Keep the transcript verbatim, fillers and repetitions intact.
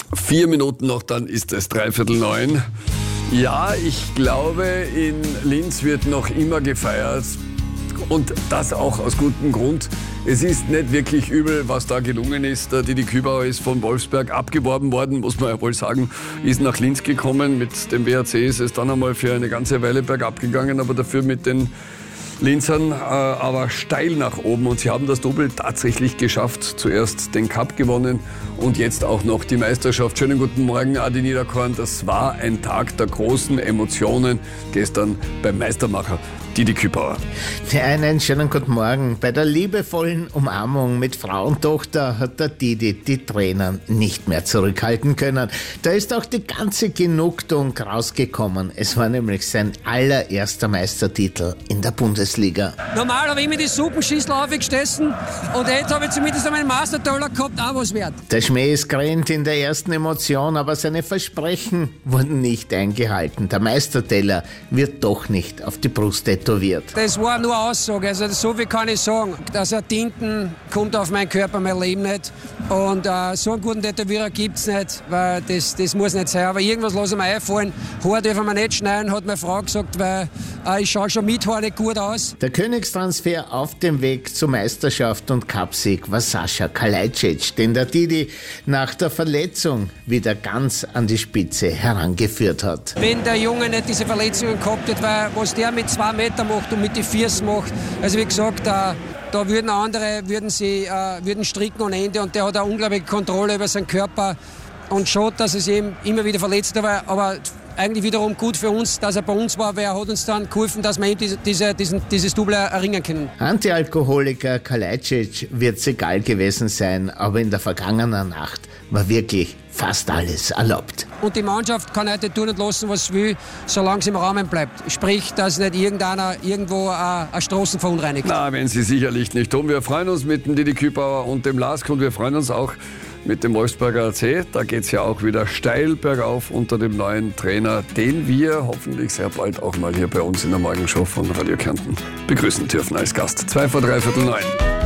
Vier Minuten noch, dann ist es dreiviertel neun. Ja, ich glaube, in Linz wird noch immer gefeiert. Und das auch aus gutem Grund. Es ist nicht wirklich übel, was da gelungen ist. Der Didi Kübauer ist von Wolfsberg abgeworben worden, muss man ja wohl sagen. Ist nach Linz gekommen. Mit dem W R C ist es dann einmal für eine ganze Weile bergab gegangen, aber dafür mit den Linzern äh, aber steil nach oben. Und sie haben das Double tatsächlich geschafft. Zuerst den Cup gewonnen und jetzt auch noch die Meisterschaft. Schönen guten Morgen, Adi Niederkorn. Das war ein Tag der großen Emotionen gestern beim Meistermacher Didi Kübauer. Einen schönen guten Morgen. Bei der liebevollen Umarmung mit Frau und Tochter hat der Didi die Tränen nicht mehr zurückhalten können. Da ist auch die ganze Genugtuung rausgekommen. Es war nämlich sein allererster Meistertitel in der Bundesliga. Normal habe ich immer die Suppenschüssel aufgegessen und jetzt habe ich zumindest einmal einen Mastertaler gehabt, auch was wert. Der Schmäh ist grennt in der ersten Emotion, aber seine Versprechen wurden nicht eingehalten. Der Meisterteller wird doch nicht auf die Brust tätowiert. Das war nur eine Aussage, also so viel kann ich sagen. Dass er Tinten kommt auf meinen Körper, mein Leben nicht. Und äh, so einen guten Tätowierer gibt es nicht, weil das, das muss nicht sein. Aber irgendwas lasse ich mir einfallen. Haar dürfen wir nicht schneiden, hat meine Frau gesagt, weil äh, ich schaue schon mit Haar nicht gut aus. Der Königstransfer auf dem Weg zur Meisterschaft und Cupsieg war Sascha Kalajdzic, den der Didi nach der Verletzung wieder ganz an die Spitze herangeführt hat. Wenn der Junge nicht diese Verletzungen gehabt hätte, weil was der mit zwei Meter macht und mit den Füßen macht, also wie gesagt, äh, da würden andere würden sie, äh, würden stricken ohne Ende und der hat eine unglaubliche Kontrolle über seinen Körper und schaut, dass es ihm immer wieder verletzt war, aber eigentlich wiederum gut für uns, dass er bei uns war, weil er hat uns dann geholfen, dass wir ihm diese, diese, diesen, dieses Double erringen können. Antialkoholiker Kalajdzic wird es egal gewesen sein, aber in der vergangenen Nacht war wirklich fast alles erlaubt. Und die Mannschaft kann heute tun und lassen, was sie will, solange sie im Rahmen bleibt. Sprich, dass nicht irgendeiner irgendwo äh, eine Straßen verunreinigt. Na, wenn sie sicherlich nicht tun. Wir freuen uns mit dem Didi Kübauer und dem Lask und wir freuen uns auch mit dem Wolfsberger A C. Da geht es ja auch wieder steil bergauf unter dem neuen Trainer, den wir hoffentlich sehr bald auch mal hier bei uns in der Morgenshow von Radio Kärnten begrüßen dürfen als Gast. Zwei vor dreiviertel neun.